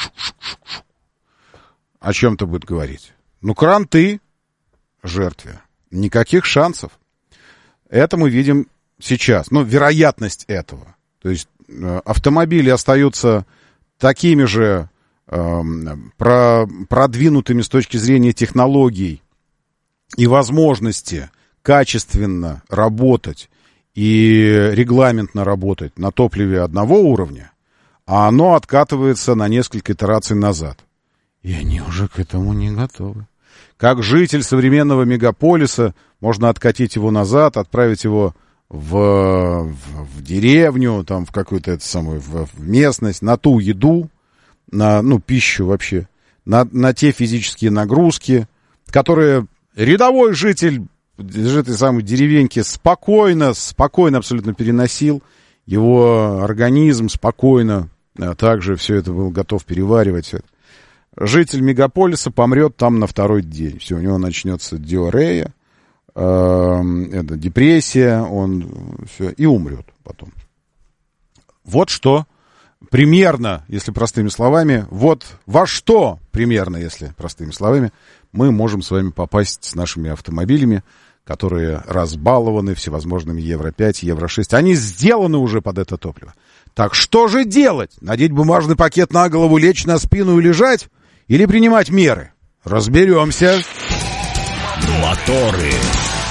О чем это будет говорить? Ну, кранты жертве. Никаких шансов. Это мы видим сейчас. Ну, вероятность этого. То есть э, автомобили остаются такими же э, про, продвинутыми с точки зрения технологий и возможности качественно работать и регламентно работать на топливе одного уровня, а оно откатывается на несколько итераций назад. И они уже к этому не готовы. Как житель современного мегаполиса можно откатить его назад, отправить его в, в, в деревню, там, в какую-то эту самую в, в местность, на ту еду, на, ну, пищу вообще, на, на те физические нагрузки, которые рядовой житель этой самой деревеньки спокойно, спокойно абсолютно переносил. Его организм спокойно а также все это был готов переваривать. Житель мегаполиса помрет там на второй день. Все, у него начнется диарея, э, это, депрессия, он все, и умрет потом. Вот что примерно, если простыми словами, вот во что примерно, если простыми словами, мы можем с вами попасть с нашими автомобилями, которые разбалованы всевозможными евро пять, евро шесть. Они сделаны уже под это топливо. Так что же делать? Надеть бумажный пакет на голову, лечь на спину и лежать? Или принимать меры? Разберемся. Моторы.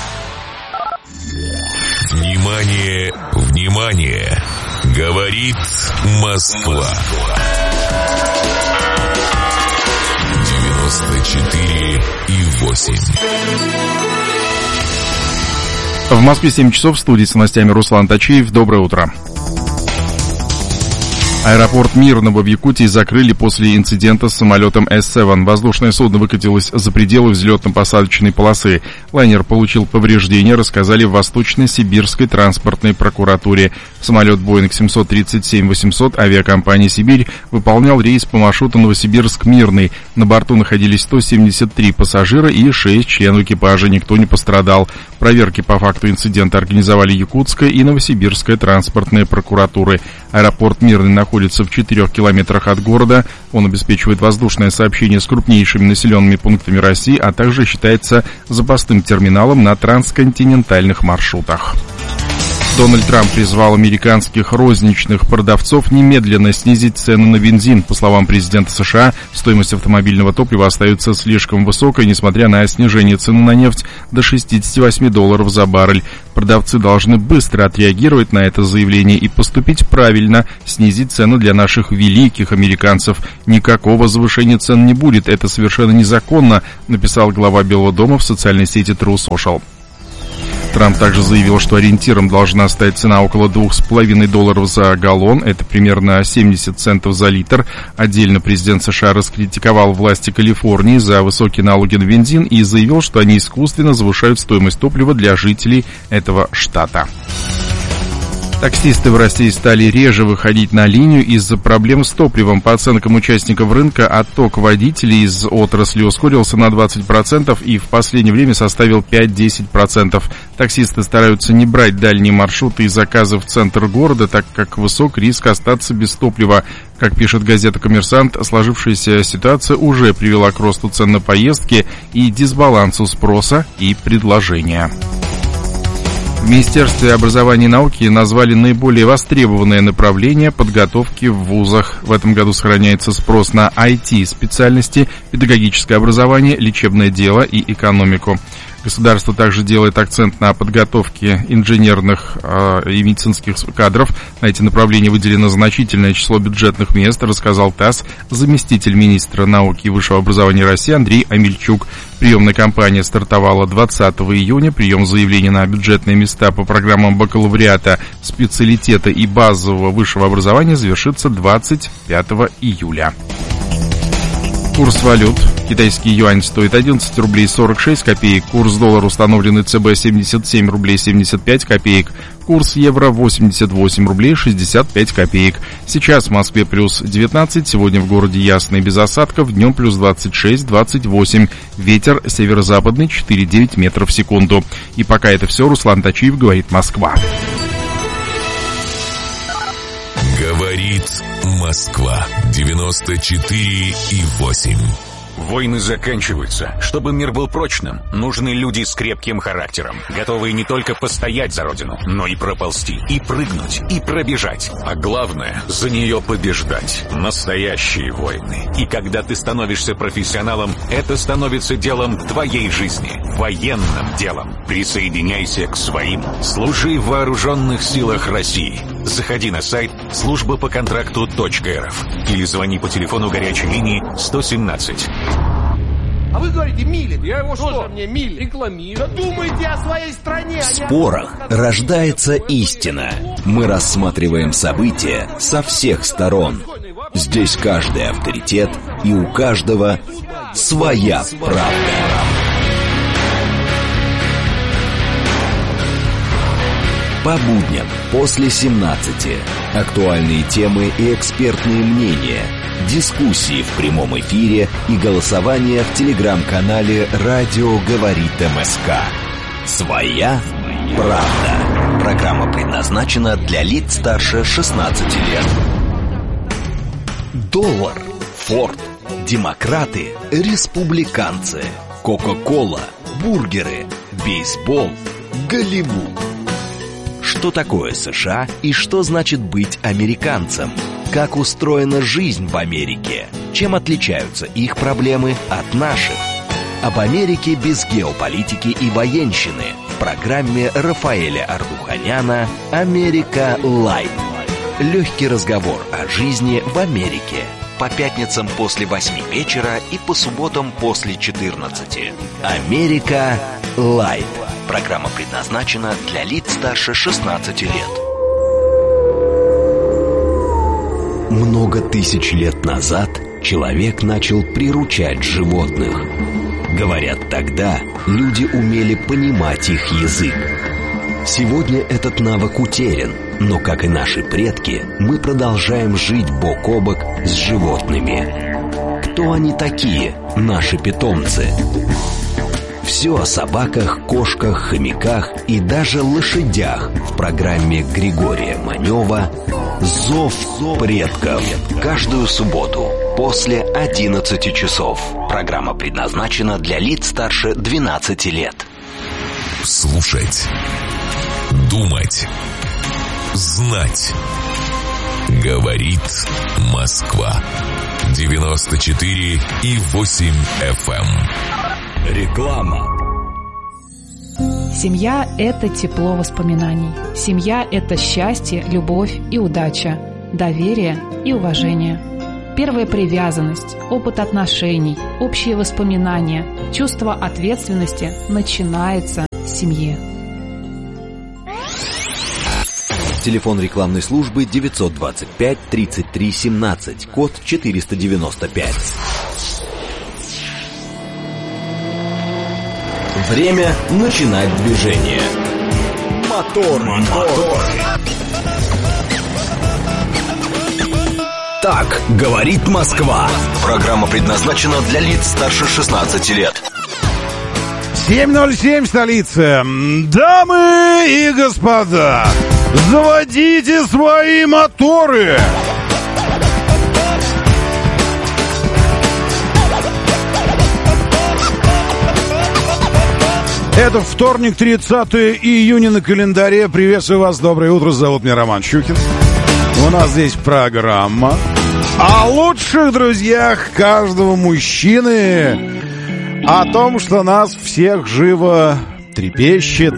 Внимание, внимание. Говорит Москва. девяносто четыре и восемь. В Москве семь часов, в студии с новостями Руслан Тачиев. Доброе утро. Аэропорт Мирного в Якутии закрыли после инцидента с самолетом эс семь. Воздушное судно выкатилось за пределы взлетно-посадочной полосы. Лайнер получил повреждения, рассказали в Восточно-Сибирской транспортной прокуратуре. Самолет Боинг семьсот тридцать семь восемьсот авиакомпании «Сибирь» выполнял рейс по маршруту Новосибирск-Мирный. На борту находились сто семьдесят три пассажира и шесть членов экипажа. Никто не пострадал. Проверки по факту инцидента организовали Якутская и Новосибирская транспортные прокуратуры. Аэропорт Мирный находится в четырех километрах от города. Он обеспечивает воздушное сообщение с крупнейшими населенными пунктами России, а также считается запасным терминалом на трансконтинентальных маршрутах. Дональд Трамп призвал американских розничных продавцов немедленно снизить цены на бензин. По словам президента США, стоимость автомобильного топлива остается слишком высокой, несмотря на снижение цены на нефть до шестьдесят восемь долларов за баррель. Продавцы должны быстро отреагировать на это заявление и поступить правильно, снизить цены для наших великих американцев. Никакого завышения цен не будет, это совершенно незаконно, написал глава Белого дома в социальной сети True Social. Трамп также заявил, что ориентиром должна стать цена около двух с половиной долларов за галлон, это примерно семьдесят центов за литр. Отдельно президент США раскритиковал власти Калифорнии за высокие налоги на бензин и заявил, что они искусственно завышают стоимость топлива для жителей этого штата. Таксисты в России стали реже выходить на линию из-за проблем с топливом. По оценкам участников рынка, отток водителей из отрасли ускорился на двадцать процентов и в последнее время составил пять-десять процентов. Таксисты стараются не брать дальние маршруты и заказы в центр города, так как высок риск остаться без топлива. Как пишет газета «Коммерсант», сложившаяся ситуация уже привела к росту цен на поездки и дисбалансу спроса и предложения. В Министерстве образования и науки назвали наиболее востребованное направление подготовки в вузах. В этом году сохраняется спрос на ай ти-специальности, педагогическое образование, лечебное дело и экономику. Государство также делает акцент на подготовке инженерных э, и медицинских кадров. На эти направления выделено значительное число бюджетных мест, рассказал ТАСС заместитель министра науки и высшего образования России Андрей Амельчук. Приемная кампания стартовала двадцатого июня. Прием заявлений на бюджетные места по программам бакалавриата, специалитета и базового высшего образования завершится двадцать пятого июля. Курс валют. Китайский юань стоит одиннадцать рублей сорок шесть копеек. Курс доллара, установленный ЦБ, семьдесят семь рублей семьдесят пять копеек. Курс евро восемьдесят восемь рублей шестьдесят пять копеек. Сейчас в Москве плюс девятнадцать, сегодня в городе ясно и без осадков, днем плюс двадцать шесть двадцать восемь. Ветер северо-западный четыре-девять метров в секунду. И пока это все, Руслан Тачиев, говорит Москва. Говорит Москва. девяносто четыре и восемь. Войны заканчиваются. Чтобы мир был прочным, нужны люди с крепким характером, готовые не только постоять за родину, но и проползти, и прыгнуть, и пробежать. А главное, за нее побеждать. Настоящие войны. И когда ты становишься профессионалом, это становится делом твоей жизни. Военным делом. Присоединяйся к своим. Служи в вооруженных силах России. Заходи на сайт служба по контракту точка эр эф или звони по телефону горячей линии сто семнадцать. А вы говорите, Милин. Я его что? Мне Милин рекламирую. Да думайте о своей стране. В спорах рождается истина. Мы рассматриваем события со всех сторон. Здесь каждый авторитет, и у каждого своя правда. По будням после семнадцати. Актуальные темы и экспертные мнения. Дискуссии в прямом эфире и голосование в телеграм-канале «Радио говорит МСК». Своя правда. Программа предназначена для лиц старше шестнадцати лет. Доллар, Форд, демократы, республиканцы, Кока-кола, бургеры, бейсбол, Голливуд. Что такое США и что значит быть американцем? Как устроена жизнь в Америке? Чем отличаются их проблемы от наших? Об Америке без геополитики и военщины в программе Рафаэля Ардуханяна «Америка Лайт». Легкий разговор о жизни в Америке. По пятницам после восьми вечера и по субботам после четырнадцати. «Америка Лайт». Программа предназначена для лиц старше шестнадцати лет. Много тысяч лет назад человек начал приручать животных. Говорят, тогда люди умели понимать их язык. Сегодня этот навык утерян, но, как и наши предки, мы продолжаем жить бок о бок с животными. Кто они такие, наши питомцы? Все о собаках, кошках, хомяках и даже лошадях в программе Григория Манева «Зов предков». Каждую субботу после одиннадцати часов. Программа предназначена для лиц старше двенадцати лет. Слушать, думать, знать. Говорит Москва. девяносто четыре и восемь эф эм. Реклама. Семья – это тепло воспоминаний. Семья – это счастье, любовь и удача, доверие и уважение. Первая привязанность, опыт отношений, общие воспоминания, чувство ответственности начинается с семьи. Телефон рекламной службы девятьсот двадцать пять тридцать три семнадцать, код четыреста девяносто пять. Время начинать движение. Мотор, мотор. Так говорит Москва. Программа предназначена для лиц старше шестнадцати лет. семь ноль семь, столица. Дамы и господа, заводите свои моторы. Это вторник, тридцатое июня на календаре. Приветствую вас, доброе утро. Зовут меня Роман Щукин. У нас здесь программа о лучших друзьях каждого мужчины, о том, что нас всех живо трепещет.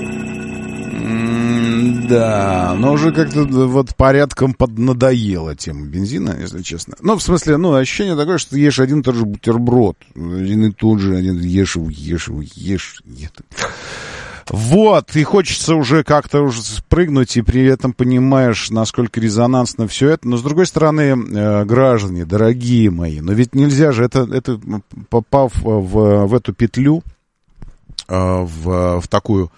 Да, но уже как-то вот порядком поднадоела тема бензина, если честно. Ну, в смысле, ну, ощущение такое, что ты ешь один и тот же бутерброд. Один и тот же, один ешь его, ешь его, ешь. Нет. Вот, и хочется уже как-то уже спрыгнуть, и при этом понимаешь, насколько резонансно все это. Но, с другой стороны, э, граждане, дорогие мои, но ведь нельзя же, это, это попав в, в эту петлю, э, в, в такую...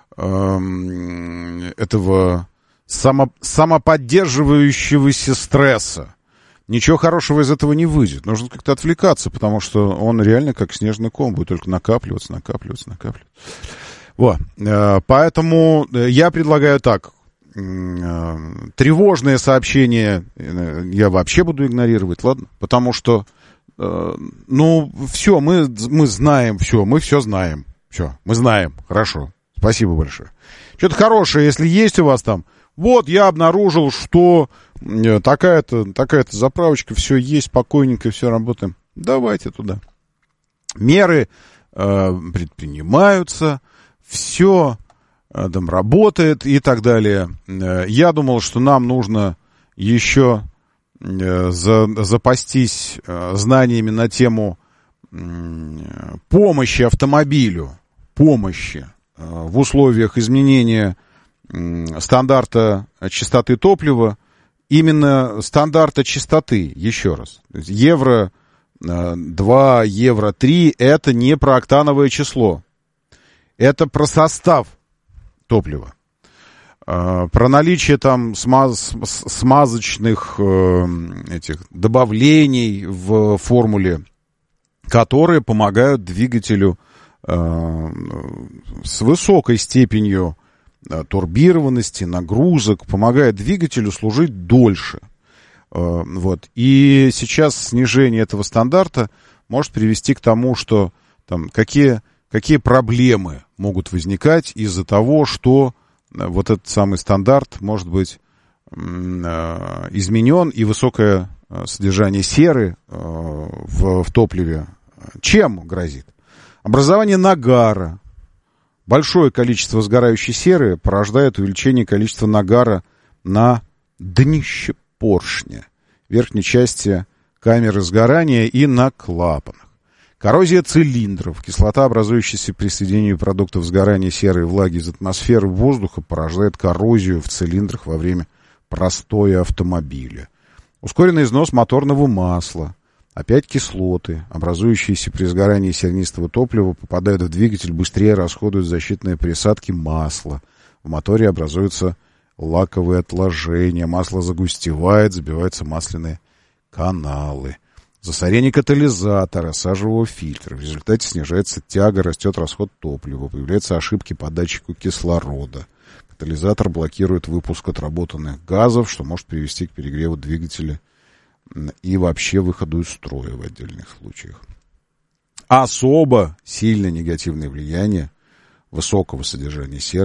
этого само, самоподдерживающегося стресса. Ничего хорошего из этого не выйдет. Нужно как-то отвлекаться, потому что он реально как снежный ком будет только накапливаться, накапливаться, накапливаться. Вот. Поэтому я предлагаю так. Тревожные сообщения я вообще буду игнорировать, ладно? Потому что, ну, все, мы, мы знаем все, мы все знаем. Все, мы знаем, хорошо. Спасибо большое. Что-то хорошее, если есть у вас там. Вот, я обнаружил, что такая-то, такая-то заправочка, все есть, спокойненько, все работаем. Давайте туда. Меры э, предпринимаются, все э, там работает и так далее. Э, я думал, что нам нужно еще э, за, запастись э, знаниями на тему э, помощи автомобилю. Помощи. В условиях изменения стандарта чистоты топлива, именно стандарта чистоты, еще раз. Евро два, евро три, это не про октановое число. Это про состав топлива. Про наличие там смаз, смазочных этих добавлений в формуле, которые помогают двигателю с высокой степенью турбированности, нагрузок, помогает двигателю служить дольше. Вот. И сейчас снижение этого стандарта может привести к тому, что там, какие, какие проблемы могут возникать из-за того, что вот этот самый стандарт может быть изменен, и высокое содержание серы в, в топливе чем грозит? Образование нагара. Большое количество сгорающей серы порождает увеличение количества нагара на днище поршня, верхней части камеры сгорания и на клапанах. Коррозия цилиндров. Кислота, образующаяся при соединении продуктов сгорания серы и влаги из атмосферы воздуха, порождает коррозию в цилиндрах во время простоя автомобиля. Ускоренный износ моторного масла. Опять кислоты, образующиеся при сгорании сернистого топлива, попадают в двигатель, быстрее расходуют защитные присадки масла. В моторе образуются лаковые отложения, масло загустевает, забиваются масляные каналы. Засорение катализатора, сажевого фильтра. В результате снижается тяга, растет расход топлива, появляются ошибки по датчику кислорода. Катализатор блокирует выпуск отработанных газов, что может привести к перегреву двигателя и вообще выходу из строя в отдельных случаях. Особо сильное негативное влияние высокого содержания серы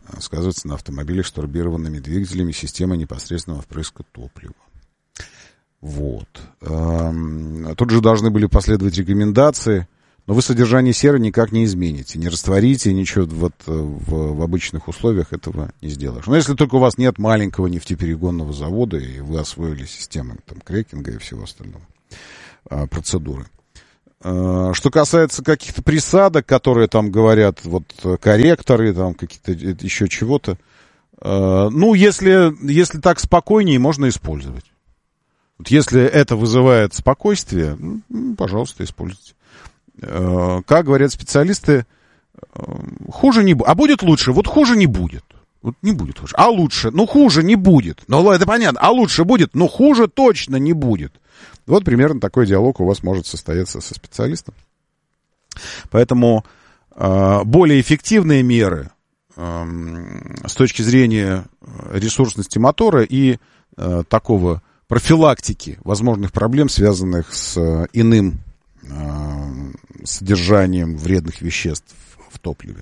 сказывается на автомобилях с турбированными двигателями системы непосредственного впрыска топлива. Вот. Тут же должны были последовать рекомендации, но вы содержание серы никак не измените, не растворите, ничего вот в, в обычных условиях этого не сделаешь. Но если только у вас нет маленького нефтеперегонного завода, и вы освоили системы там, крекинга и всего остального, процедуры. Что касается каких-то присадок, которые там говорят, вот корректоры, там какие-то еще чего-то, ну, если, если так спокойнее, можно использовать. Вот если это вызывает спокойствие, ну, пожалуйста, используйте. Как говорят специалисты, хуже не будет. А будет лучше? Вот хуже не будет. Вот не будет хуже. А лучше? Ну, хуже не будет. Ну, это понятно. А лучше будет? Ну, хуже точно не будет. Вот примерно такой диалог у вас может состояться со специалистом. Поэтому э, более эффективные меры э, с точки зрения ресурсности мотора и э, такого профилактики возможных проблем, связанных с э, иным э, содержанием вредных веществ в топливе.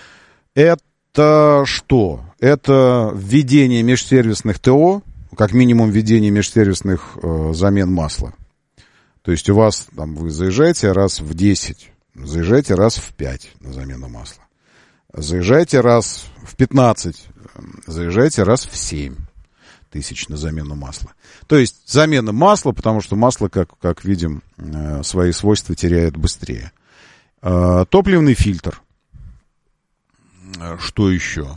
Это что? Это введение межсервисных ТО, как минимум введение межсервисных э, замен масла. То есть у вас, там, вы заезжаете раз в десять, заезжаете раз в пять на замену масла. Заезжаете раз в пятнадцать, заезжаете раз в семь тысяч на замену масла. То есть замена масла, потому что масло, как, как видим, э, свои свойства теряет быстрее. Э, топливный фильтр. Что еще?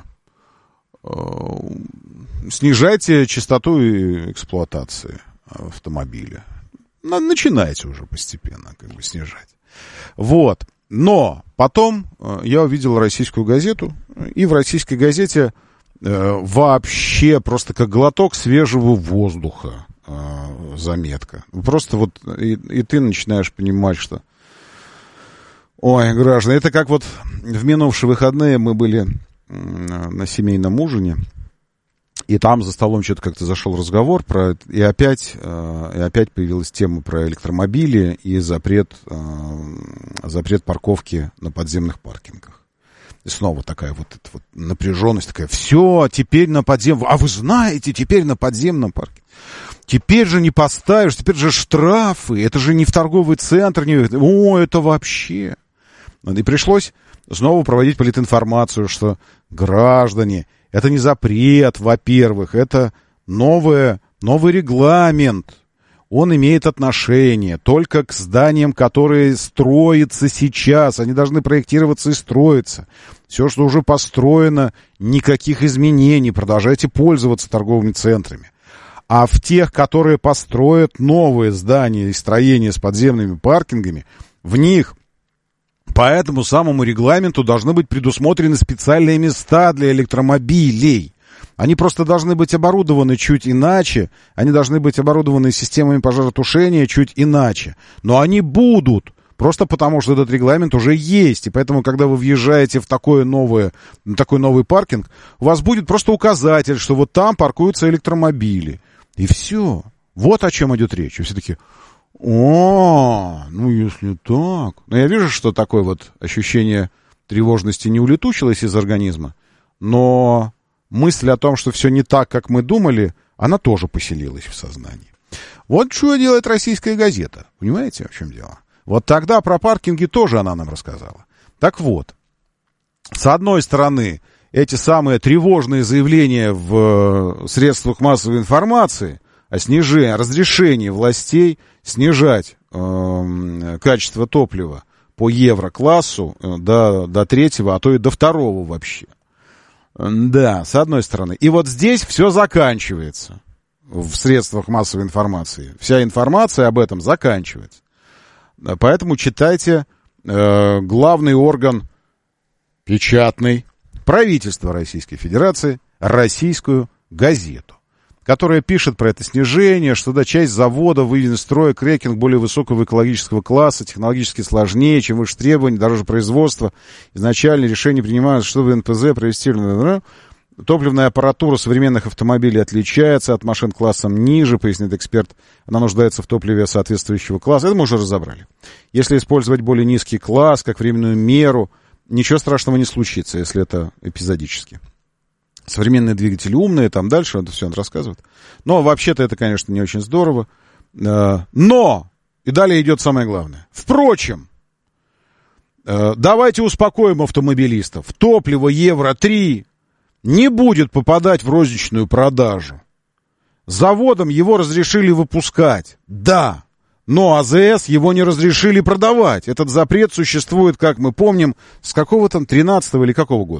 Снижайте частоту эксплуатации автомобиля. Начинайте уже постепенно как бы снижать. Вот. Но потом я увидел российскую газету, и в российской газете вообще просто как глоток свежего воздуха заметка. Просто вот и, и ты начинаешь понимать, что ой, граждане, это как вот в минувшие выходные мы были на семейном ужине, и там за столом что-то как-то зашел разговор про, и опять, и опять появилась тема про электромобили и запрет, запрет парковки на подземных паркингах. И снова такая вот эта вот напряженность, такая, все, теперь на подземном, а вы знаете, теперь на подземном паркинге. Теперь же не поставишь, теперь же штрафы, это же не в торговый центр, не... о, это вообще. И пришлось снова проводить политинформацию, что граждане, это не запрет, во-первых, это новое, новый регламент. Он имеет отношение только к зданиям, которые строятся сейчас. Они должны проектироваться и строиться. Все, что уже построено, никаких изменений. Продолжайте пользоваться торговыми центрами. А в тех, которые построят новые здания и строения с подземными паркингами, в них по этому самому регламенту должны быть предусмотрены специальные места для электромобилей. Они просто должны быть оборудованы чуть иначе, они должны быть оборудованы системами пожаротушения чуть иначе. Но они будут, просто потому что этот регламент уже есть. И поэтому, когда вы въезжаете в такое новое, такой новый паркинг, у вас будет просто указатель, что вот там паркуются электромобили. И все. Вот о чем идет речь. И все таки: о, ну если так. Но я вижу, что такое вот ощущение тревожности не улетучилось из организма, но мысль о том, что все не так, как мы думали, она тоже поселилась в сознании. Вот что делает российская газета. Понимаете, в чем дело? Вот тогда про паркинги тоже она нам рассказала. Так вот, с одной стороны, эти самые тревожные заявления в средствах массовой информации о снижении, о разрешении властей снижать э, качество топлива по евро-классу э, до, до третьего, а то и до второго вообще. Да, с одной стороны. И вот здесь все заканчивается в средствах массовой информации. Вся информация об этом заканчивается. Поэтому читайте э, главный орган печатный правительства Российской Федерации, Российскую газету, которая пишет про это снижение, что да, часть завода выведен из строя крекинг более высокого экологического класса, технологически сложнее, чем выше требований, дороже производства. Изначально решение принимается, чтобы эн пэ зэ провести... Топливная аппаратура современных автомобилей отличается от машин классом ниже, пояснит эксперт. Она нуждается в топливе соответствующего класса. Это мы уже разобрали. Если использовать более низкий класс, как временную меру, ничего страшного не случится, если это эпизодически. современные двигатели умные, там дальше, это все он рассказывает. Но вообще-то это, конечно, не очень здорово. Но, и далее идет самое главное. Впрочем, давайте успокоим автомобилистов. Топливо евро три не будет попадать в розничную продажу. Заводам его разрешили выпускать. Да, но АЗС его не разрешили продавать. Этот запрет существует, как мы помним, с какого там тринадцатого или какого года?